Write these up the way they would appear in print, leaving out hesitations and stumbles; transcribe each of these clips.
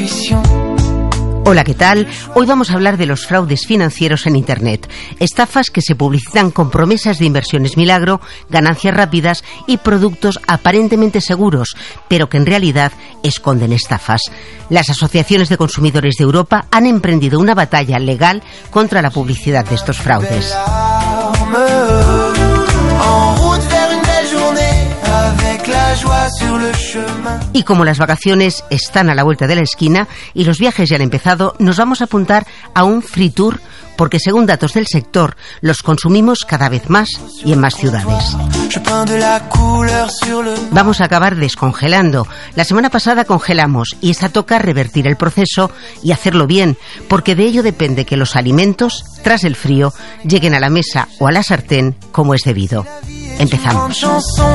Hola, ¿qué tal? Hoy vamos a hablar de los fraudes financieros en Internet. Estafas que se publicitan con promesas de inversiones milagro, ganancias rápidas y productos aparentemente seguros, pero que en realidad esconden estafas. Las asociaciones de consumidores de Europa han emprendido una batalla legal contra la publicidad de estos fraudes. Y como las vacaciones están a la vuelta de la esquina y los viajes ya han empezado, nos vamos a apuntar a un free tour porque según datos del sector, los consumimos cada vez más y en más ciudades. Vamos a acabar descongelando. La semana pasada congelamos y esta toca revertir el proceso y hacerlo bien, porque de ello depende que los alimentos, tras el frío, lleguen a la mesa o a la sartén como es debido. Empezamos.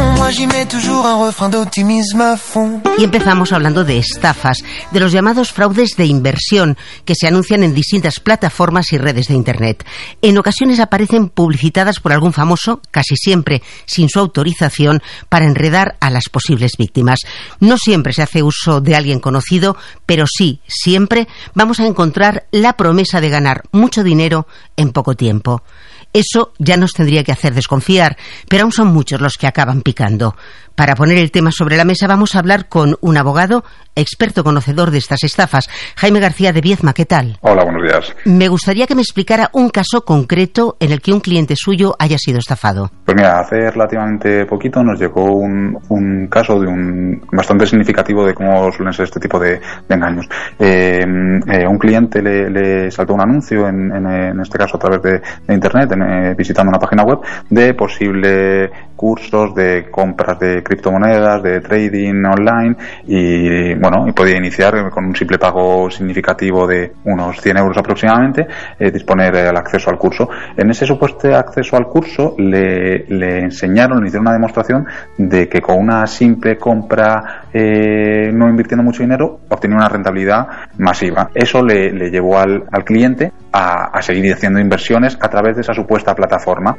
Y empezamos hablando de estafas, de los llamados fraudes de inversión que se anuncian en distintas plataformas y redes de Internet. En ocasiones aparecen publicitadas por algún famoso, casi siempre sin su autorización, para enredar a las posibles víctimas. No siempre se hace uso de alguien conocido, pero sí, siempre vamos a encontrar la promesa de ganar mucho dinero en poco tiempo. Eso ya nos tendría que hacer desconfiar, pero aún son muchos los que acaban picando. Para poner el tema sobre la mesa vamos a hablar con un abogado, experto conocedor de estas estafas. Jaime García de Viezma, ¿qué tal? Hola, buenos días. Me gustaría que me explicara un caso concreto en el que un cliente suyo haya sido estafado. Pues mira, hace relativamente poquito nos llegó un caso de bastante significativo de cómo suelen ser este tipo de engaños. Un cliente le saltó un anuncio, en este caso a través de Internet, visitando una página web, de posibles cursos de compras de criptomonedas, de trading online y podía iniciar con un simple pago significativo de unos 100 euros aproximadamente, disponer el acceso al curso. En ese supuesto acceso al curso le hicieron una demostración de que con una simple compra, no invirtiendo mucho dinero, obtenía una rentabilidad masiva. Eso le llevó al cliente a seguir haciendo inversiones a través de esa supuesta plataforma.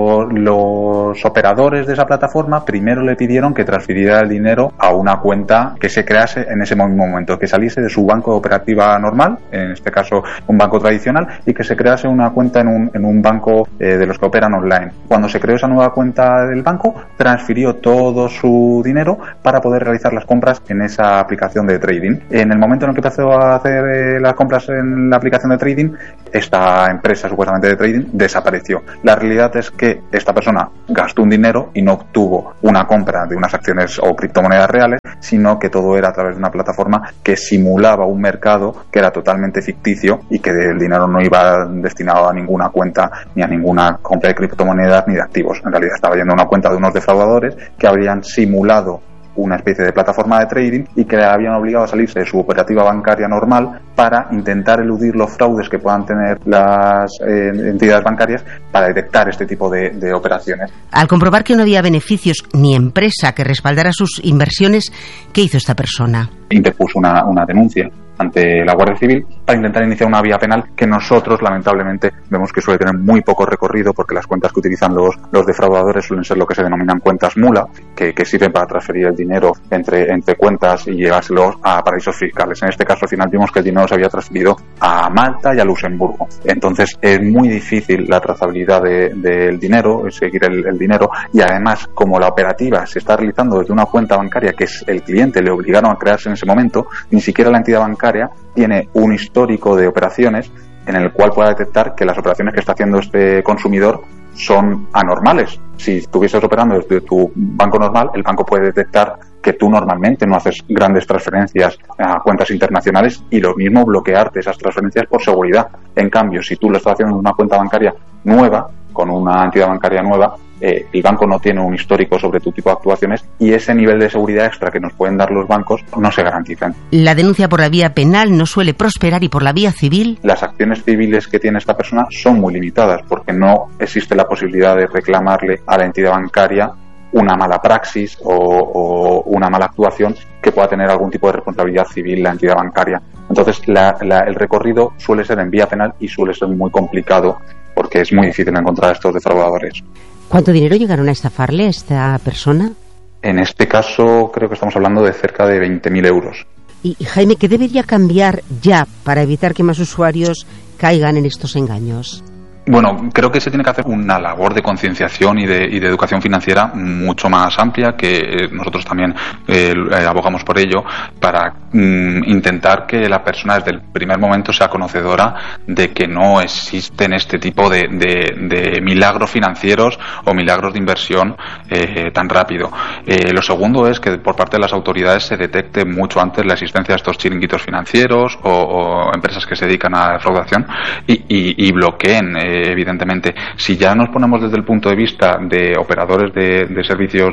Los operadores de esa plataforma primero le pidieron que transfiriera el dinero a una cuenta que se crease en ese mismo momento, que saliese de su banco de operativa normal, en este caso un banco tradicional, y que se crease una cuenta en un banco de los que operan online. Cuando se creó esa nueva cuenta del banco, transfirió todo su dinero para poder realizar las compras en esa aplicación de trading. En el momento en el que empezó a hacer las compras en la aplicación de trading, esta empresa supuestamente de trading desapareció. La realidad es que esta persona gastó un dinero y no obtuvo una compra de unas acciones o criptomonedas reales, sino que todo era a través de una plataforma que simulaba un mercado que era totalmente ficticio y que el dinero no iba destinado a ninguna cuenta ni a ninguna compra de criptomonedas ni de activos. En realidad estaba yendo a una cuenta de unos defraudadores que habrían simulado una especie de plataforma de trading y que le habían obligado a salirse de su operativa bancaria normal para intentar eludir los fraudes que puedan tener las entidades bancarias para detectar este tipo de operaciones. Al comprobar que no había beneficios ni empresa que respaldara sus inversiones, ¿qué hizo esta persona? Interpuso una denuncia ante la Guardia Civil para intentar iniciar una vía penal que nosotros lamentablemente vemos que suele tener muy poco recorrido, porque las cuentas que utilizan los defraudadores suelen ser lo que se denominan cuentas mula, que sirven para transferir el dinero entre cuentas y llevárselo a paraísos fiscales. En este caso al final vimos que el dinero se había transferido a Malta y a Luxemburgo. Entonces es muy difícil la trazabilidad del dinero, seguir el dinero, y además como la operativa se está realizando desde una cuenta bancaria que es el cliente le obligaron a crearse en ese momento, ni siquiera la entidad bancaria tiene un histórico de operaciones en el cual pueda detectar que las operaciones que está haciendo este consumidor son anormales. Si estuvieses operando desde tu banco normal, el banco puede detectar que tú normalmente no haces grandes transferencias a cuentas internacionales y lo mismo bloquearte esas transferencias por seguridad. En cambio, si tú lo estás haciendo en una cuenta bancaria nueva, con una entidad bancaria nueva, el banco no tiene un histórico sobre tu tipo de actuaciones y ese nivel de seguridad extra que nos pueden dar los bancos no se garantizan. La denuncia por la vía penal no suele prosperar y por la vía civil. Las acciones civiles que tiene esta persona son muy limitadas porque no existe la posibilidad de reclamarle a la entidad bancaria una mala praxis o una mala actuación que pueda tener algún tipo de responsabilidad civil la entidad bancaria. Entonces el recorrido suele ser en vía penal y suele ser muy complicado porque es muy difícil encontrar a estos defraudadores. ¿Cuánto dinero llegaron a estafarle a esta persona? En este caso creo que estamos hablando de cerca de 20.000 euros. Y Jaime, ¿qué debería cambiar ya para evitar que más usuarios caigan en estos engaños? Bueno, creo que se tiene que hacer una labor de concienciación y de educación financiera mucho más amplia, que nosotros también abogamos por ello, para intentar que la persona desde el primer momento sea conocedora de que no existen este tipo de milagros financieros o milagros de inversión tan rápido. Lo segundo es que por parte de las autoridades se detecte mucho antes la existencia de estos chiringuitos financieros o empresas que se dedican a la defraudación y bloqueen. Evidentemente, si ya nos ponemos desde el punto de vista de operadores de servicios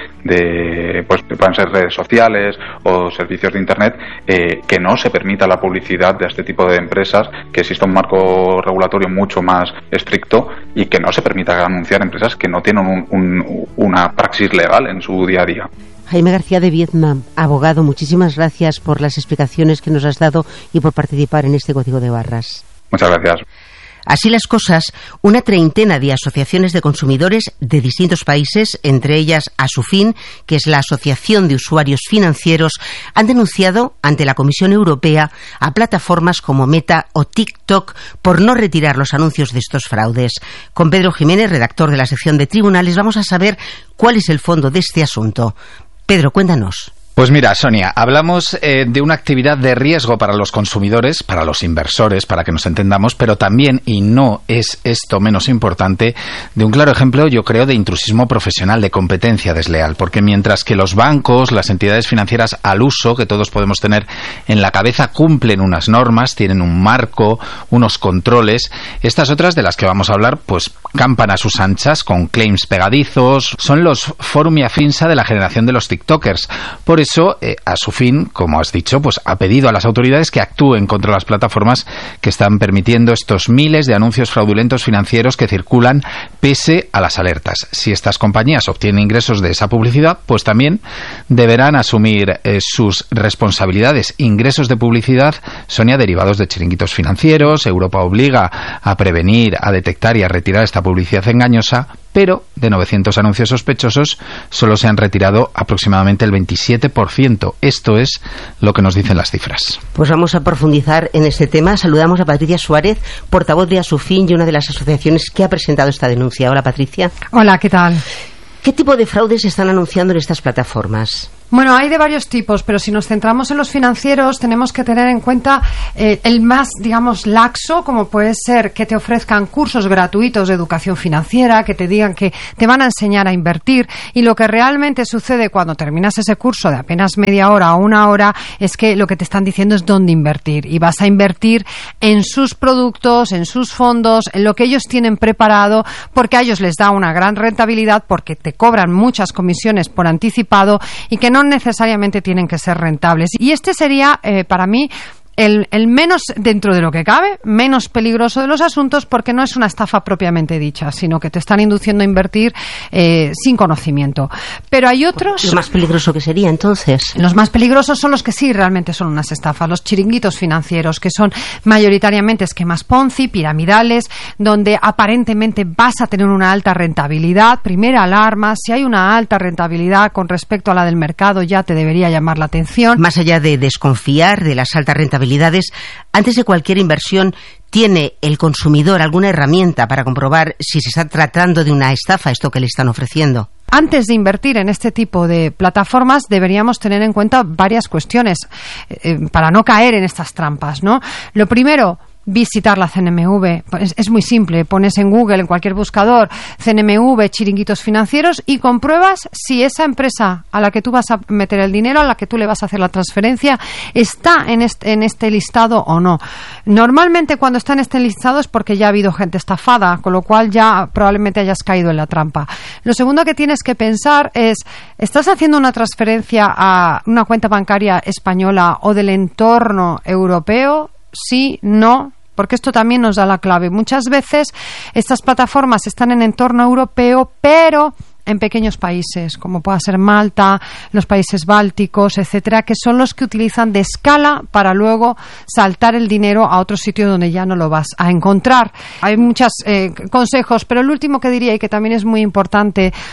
pues pueden ser redes sociales o servicios de internet, que no se permita la publicidad de este tipo de empresas, que exista un marco regulatorio mucho más estricto y que no se permita anunciar empresas que no tienen una praxis legal en su día a día. Jaime García de Viedma, abogado, muchísimas gracias por las explicaciones que nos has dado y por participar en este Código de Barras. Muchas gracias. Así las cosas, una treintena de asociaciones de consumidores de distintos países, entre ellas Asufin, que es la Asociación de Usuarios Financieros, han denunciado ante la Comisión Europea a plataformas como Meta o TikTok por no retirar los anuncios de estos fraudes. Con Pedro Jiménez, redactor de la sección de Tribunales, vamos a saber cuál es el fondo de este asunto. Pedro, cuéntanos. Pues mira, Sonia, hablamos de una actividad de riesgo para los consumidores, para los inversores, para que nos entendamos, pero también, y no es esto menos importante, de un claro ejemplo, yo creo, de intrusismo profesional, de competencia desleal, porque mientras que los bancos, las entidades financieras al uso, que todos podemos tener en la cabeza, cumplen unas normas, tienen un marco, unos controles, estas otras de las que vamos a hablar, pues campan a sus anchas con claims pegadizos, son los forum y afinsa de la generación de los tiktokers. Por eso, Asufin, como has dicho, pues ha pedido a las autoridades que actúen contra las plataformas que están permitiendo estos miles de anuncios fraudulentos financieros que circulan pese a las alertas. Si estas compañías obtienen ingresos de esa publicidad, pues también deberán asumir sus responsabilidades. Ingresos de publicidad, Sonia, derivados de chiringuitos financieros. Europa obliga a prevenir, a detectar y a retirar esta publicidad engañosa, pero de 900 anuncios sospechosos solo se han retirado aproximadamente el 27%. Esto es lo que nos dicen las cifras. Pues vamos a profundizar en este tema. Saludamos a Patricia Suárez, portavoz de Asufin y una de las asociaciones que ha presentado esta denuncia. Hola, Patricia. Hola, ¿qué tal? ¿Qué tipo de fraudes se están anunciando en estas plataformas? Bueno, hay de varios tipos, pero si nos centramos en los financieros tenemos que tener en cuenta el más, digamos, laxo, como puede ser que te ofrezcan cursos gratuitos de educación financiera, que te digan que te van a enseñar a invertir, y lo que realmente sucede cuando terminas ese curso de apenas media hora o una hora es que lo que te están diciendo es dónde invertir, y vas a invertir en sus productos, en sus fondos, en lo que ellos tienen preparado, porque a ellos les da una gran rentabilidad, porque te cobran muchas comisiones por anticipado y que no necesariamente tienen que ser rentables. Y este sería, para mí, el menos, dentro de lo que cabe, menos peligroso de los asuntos, porque no es una estafa propiamente dicha, sino que te están induciendo a invertir sin conocimiento. Pero hay otros... ¿Lo más peligroso que sería, entonces? Los más peligrosos son los que sí realmente son unas estafas, los chiringuitos financieros, que son mayoritariamente esquemas Ponzi, piramidales, donde aparentemente vas a tener una alta rentabilidad. Primera alarma, si hay una alta rentabilidad con respecto a la del mercado, ya te debería llamar la atención. Más allá de desconfiar de las altas rentabilidades, antes de cualquier inversión, ¿tiene el consumidor alguna herramienta para comprobar si se está tratando de una estafa, esto que le están ofreciendo? Antes de invertir en este tipo de plataformas deberíamos tener en cuenta varias cuestiones para no caer en estas trampas, ¿no? Lo primero, visitar la CNMV. Es muy simple, pones en Google, en cualquier buscador, CNMV, chiringuitos financieros, y compruebas si esa empresa a la que tú vas a meter el dinero, a la que tú le vas a hacer la transferencia, está en este listado o no. Normalmente cuando está en este listado es porque ya ha habido gente estafada, con lo cual ya probablemente hayas caído en la trampa. Lo segundo que tienes que pensar es, ¿estás haciendo una transferencia a una cuenta bancaria española o del entorno europeo? Sí, no. Porque esto también nos da la clave. Muchas veces estas plataformas están en entorno europeo, pero en pequeños países, como pueda ser Malta, los países bálticos, etcétera, que son los que utilizan de escala para luego saltar el dinero a otro sitio donde ya no lo vas a encontrar. Hay muchos consejos, pero el último que diría, y que también es muy importante,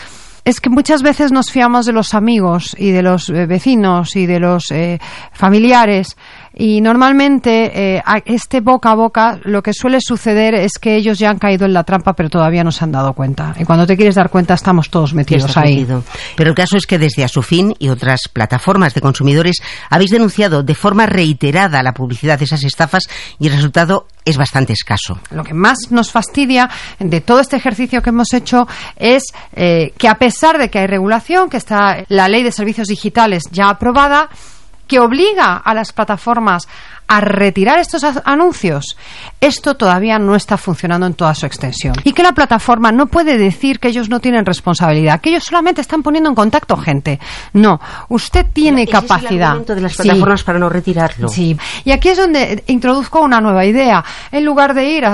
es que muchas veces nos fiamos de los amigos y de los vecinos y de los familiares, y normalmente este boca a boca, lo que suele suceder es que ellos ya han caído en la trampa pero todavía no se han dado cuenta, y cuando te quieres dar cuenta estamos todos metidos ahí. Pero el caso es que desde Asufin y otras plataformas de consumidores habéis denunciado de forma reiterada la publicidad de esas estafas y el resultado es bastante escaso. Lo que más nos fastidia de todo este ejercicio que hemos hecho es que, a pesar de que hay regulación, que está la Ley de Servicios Digitales ya aprobada, que obliga a las plataformas a retirar estos anuncios, esto todavía no está funcionando en toda su extensión. Y que la plataforma no puede decir que ellos no tienen responsabilidad, que ellos solamente están poniendo en contacto gente. No, usted tiene capacidad. ¿Ese es el argumento de las plataformas para no retirarlo? Sí, y aquí es donde introduzco una nueva idea. En lugar de ir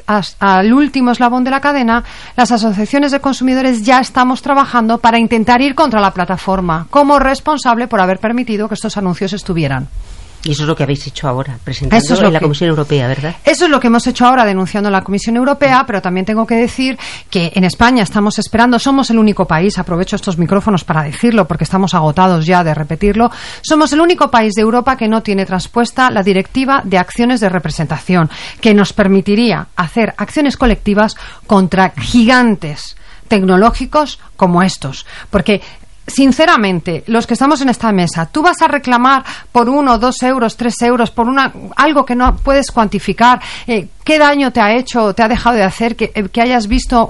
al último eslabón de la cadena, las asociaciones de consumidores ya estamos trabajando para intentar ir contra la plataforma como responsable por haber permitido que estos anuncios estuvieran. Y eso es lo que habéis hecho ahora, presentando en la Comisión Europea, ¿verdad? Eso es lo que hemos hecho ahora, denunciando en la Comisión Europea, pero también tengo que decir que en España estamos esperando, somos el único país, aprovecho estos micrófonos para decirlo porque estamos agotados ya de repetirlo, somos el único país de Europa que no tiene traspuesta la Directiva de Acciones de Representación, que nos permitiría hacer acciones colectivas contra gigantes tecnológicos como estos, porque sinceramente, los que estamos en esta mesa, tú vas a reclamar por 1, 2 euros, 3 euros, por algo que no puedes cuantificar, qué daño te ha hecho, te ha dejado de hacer que hayas visto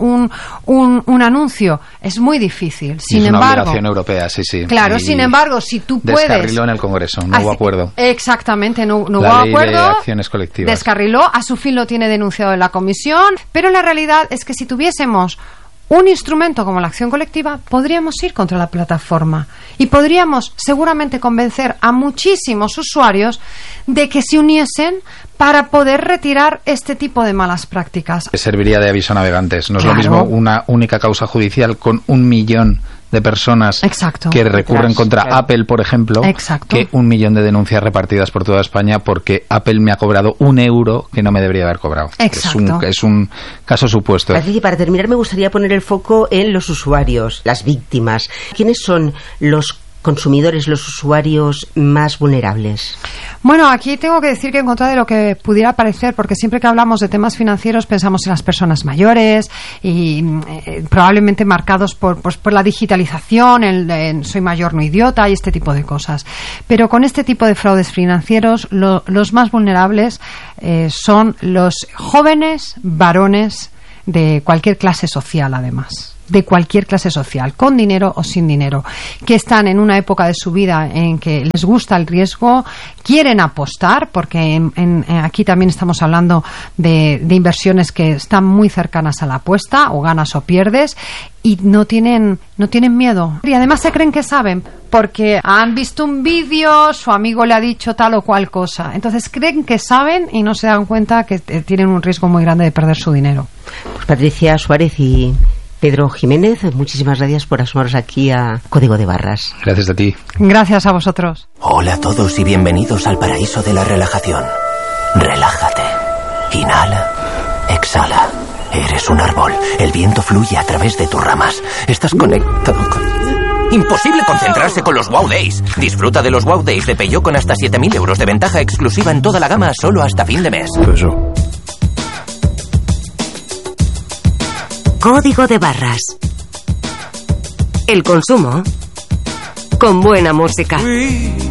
un anuncio. Es muy difícil. Sin embargo, una obligación europea, sí. Claro, sin embargo, si tú puedes... Descarriló en el Congreso, no hubo acuerdo. Exactamente, no hubo acuerdo. La Ley de Acciones Colectivas. Descarriló, Asufin lo tiene denunciado en la Comisión, pero la realidad es que si tuviésemos un instrumento como la acción colectiva, podríamos ir contra la plataforma y podríamos seguramente convencer a muchísimos usuarios de que se uniesen para poder retirar este tipo de malas prácticas. Serviría de aviso a navegantes. No es lo mismo una única causa judicial con 1 millón de personas que recurren contra Apple, por ejemplo, que 1 millón de denuncias repartidas por toda España porque Apple me ha cobrado 1 euro que no me debería haber cobrado. Es un caso supuesto. Patricia, para terminar me gustaría poner el foco en los usuarios, las víctimas. ¿Quiénes son los consumidores, los usuarios más vulnerables? Bueno, aquí tengo que decir que en contra de lo que pudiera parecer, porque siempre que hablamos de temas financieros pensamos en las personas mayores y probablemente marcados por la digitalización, en soy mayor no idiota y este tipo de cosas. Pero con este tipo de fraudes financieros los más vulnerables son los jóvenes varones de cualquier clase social, además. De cualquier clase social, con dinero o sin dinero, que están en una época de su vida en que les gusta el riesgo, quieren apostar, porque aquí también estamos hablando de inversiones que están muy cercanas a la apuesta, o ganas o pierdes, y no tienen miedo. Y además se creen que saben, porque han visto un vídeo, su amigo le ha dicho tal o cual cosa. Entonces creen que saben y no se dan cuenta que tienen un riesgo muy grande de perder su dinero. Pues Patricia Suárez y Pedro Jiménez, muchísimas gracias por asomaros aquí a Código de Barras. Gracias a ti. Gracias a vosotros. Hola a todos y bienvenidos al paraíso de la relajación. Relájate. Inhala. Exhala. Eres un árbol. El viento fluye a través de tus ramas. Estás conectado con... Imposible concentrarse con los Wow Days. Disfruta de los Wow Days de Peugeot con hasta 7.000 euros de ventaja exclusiva en toda la gama solo hasta fin de mes. Código de Barras. El consumo con buena música.